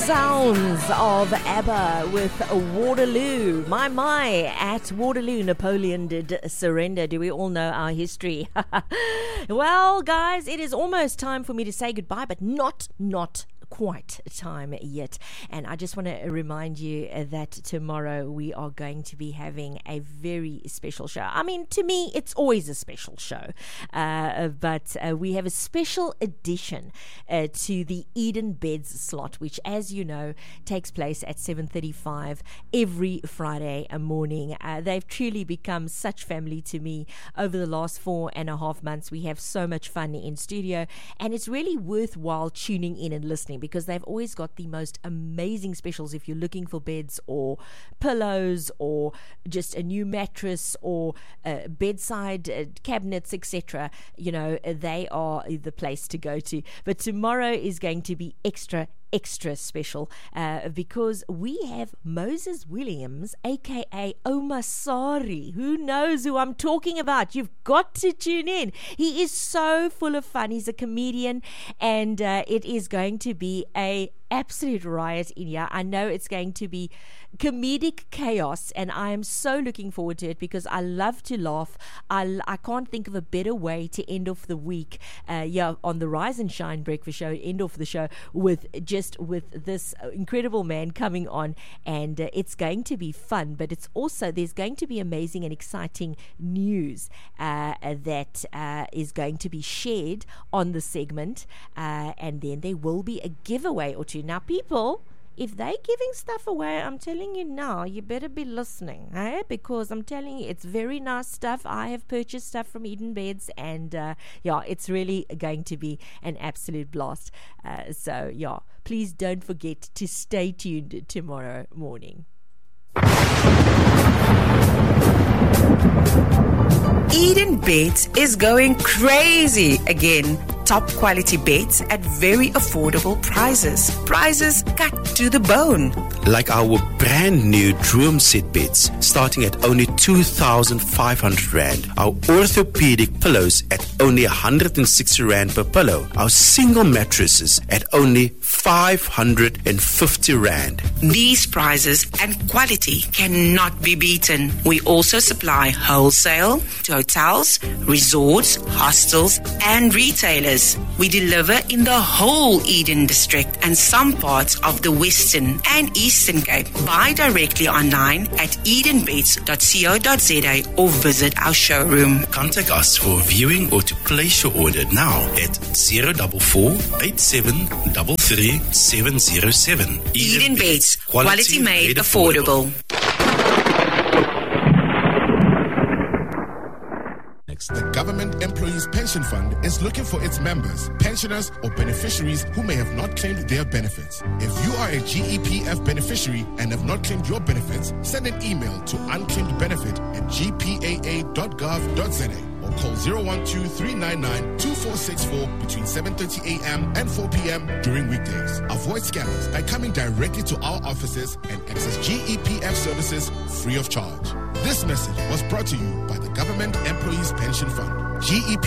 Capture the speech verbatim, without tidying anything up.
sounds of ABBA with Waterloo. My, my, at Waterloo, Napoleon did surrender. Do we all know our history? Well, guys, it is almost time for me to say goodbye, but not, not quite time yet. And I just want to remind you that tomorrow we are going to be having a very special show. I mean, to me, it's always a special show. Uh, but uh, we have a special edition uh, to the Eden Beds slot, which, as you know, takes place at seven thirty-five every Friday morning. Uh, they've truly become such family to me over the last four and a half months. We have so much fun in studio, and it's really worthwhile tuning in and listening, because they've always got the most amazing specials. If you're looking for beds or pillows or just a new mattress or uh, bedside uh, cabinets, et cetera, you know, they are the place to go to. But tomorrow is going to be extra extra special uh, because we have Moses Williams, aka Omasari. Who knows who I'm talking about? You've got to tune in. He is so full of fun. He's a comedian, and uh, it is going to be a absolute riot in here. I know it's going to be comedic chaos, and I am so looking forward to it because I love to laugh. I, I can't think of a better way to end off the week uh, yeah, on the Rise and Shine Breakfast Show, end off the show with just with this incredible man coming on, and uh, it's going to be fun, but it's also, there's going to be amazing and exciting news uh, that uh, is going to be shared on the segment, uh, and then there will be a giveaway or two. Now, people, if they're giving stuff away, I'm telling you now, you better be listening, eh? Because I'm telling you, it's very nice stuff. I have purchased stuff from Eden Beds, and uh, yeah, it's really going to be an absolute blast. Uh, so yeah, please don't forget to stay tuned tomorrow morning. Eden Beds is going crazy again. Top quality beds at very affordable prices. Prices cut to the bone. Like our brand new Droom Set beds, starting at only two thousand five hundred rand. Our orthopedic pillows at only one hundred sixty rand per pillow. Our single mattresses at only five hundred fifty rand. These prices and quality cannot be beaten. We also supply wholesale to hotels, resorts, hostels, and retailers. We deliver in the whole Eden District and some parts of the Western and Eastern Cape. Buy directly online at edenbeds dot co dot za or visit our showroom. Contact us for viewing or to place your order now at zero four four, eight seven three three, seven zero seven. Eden Beds, quality, quality made, made affordable. affordable. The Government Employees Pension Fund is looking for its members, pensioners, or beneficiaries who may have not claimed their benefits. If you are a G E P F beneficiary and have not claimed your benefits, send an email to unclaimed benefit at g p a a dot gov dot za or call zero one two, three nine nine, two four six four between seven thirty a.m. and four p.m. during weekdays. Avoid scams by coming directly to our offices and access G E P F services free of charge. This message was brought to you by the Government Employees Pension Fund, G E P